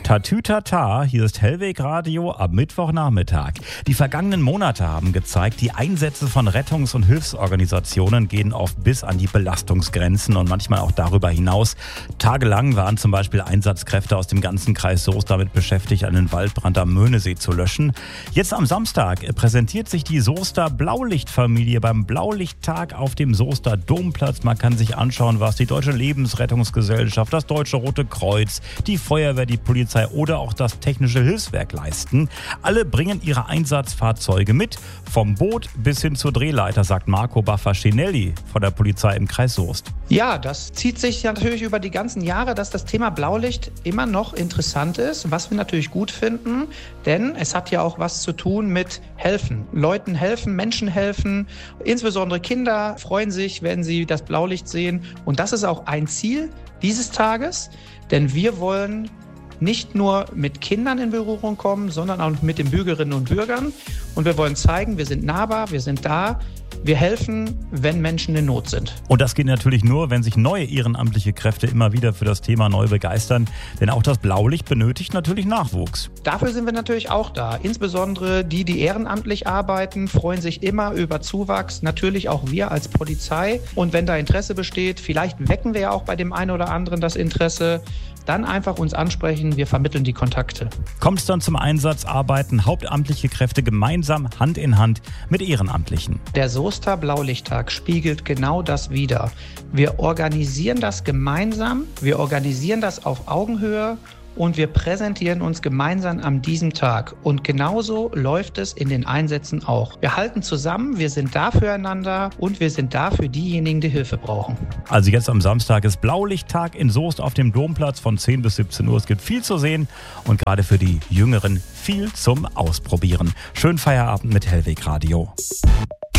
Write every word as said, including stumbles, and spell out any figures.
Tatütata, hier ist Hellweg Radio am Mittwochnachmittag. Die vergangenen Monate haben gezeigt, die Einsätze von Rettungs- und Hilfsorganisationen gehen oft bis an die Belastungsgrenzen und manchmal auch darüber hinaus. Tagelang waren zum Beispiel Einsatzkräfte aus dem ganzen Kreis Soest damit beschäftigt, einen Waldbrand am Möhnesee zu löschen. Jetzt am Samstag präsentiert sich die Soester Blaulichtfamilie beim Blaulichttag auf dem Soester Domplatz. Man kann sich anschauen, was die Deutsche Lebensrettungsgesellschaft, das Deutsche Rote Kreuz, die Feuerwehr, die Polizei oder auch das Technische Hilfswerk leisten. Alle bringen ihre Einsatzfahrzeuge mit, vom Boot bis hin zur Drehleiter, sagt Marco Baffa-Schinelli von der Polizei im Kreis Soest. Ja, das zieht sich natürlich über die ganzen Jahre, dass das Thema Blaulicht immer noch interessant ist, was wir natürlich gut finden, denn es hat ja auch was zu tun mit helfen. Leuten helfen, Menschen helfen, insbesondere Kinder freuen sich, wenn sie das Blaulicht sehen. Und das ist auch ein Ziel dieses Tages, denn wir wollen nicht nur mit Kindern in Berührung kommen, sondern auch mit den Bürgerinnen und Bürgern. Und wir wollen zeigen, wir sind nahbar, wir sind da, wir helfen, wenn Menschen in Not sind. Und das geht natürlich nur, wenn sich neue ehrenamtliche Kräfte immer wieder für das Thema neu begeistern. Denn auch das Blaulicht benötigt natürlich Nachwuchs. Dafür sind wir natürlich auch da. Insbesondere die, die ehrenamtlich arbeiten, freuen sich immer über Zuwachs. Natürlich auch wir als Polizei. Und wenn da Interesse besteht, vielleicht wecken wir ja auch bei dem einen oder anderen das Interesse, dann einfach uns ansprechen, wir vermitteln die Kontakte. Kommt es dann zum Einsatz, arbeiten hauptamtliche Kräfte gemeinsam Hand in Hand mit Ehrenamtlichen. Der Soester Blaulichttag spiegelt genau das wider. Wir organisieren das gemeinsam, wir organisieren das auf Augenhöhe und wir präsentieren uns gemeinsam an diesem Tag. Und genauso läuft es in den Einsätzen auch. Wir halten zusammen, wir sind da füreinander und wir sind da für diejenigen, die Hilfe brauchen. Also jetzt am Samstag ist Blaulichttag in Soest auf dem Domplatz von zehn bis siebzehn Uhr. Es gibt viel zu sehen und gerade für die Jüngeren viel zum Ausprobieren. Schönen Feierabend mit Hellweg Radio.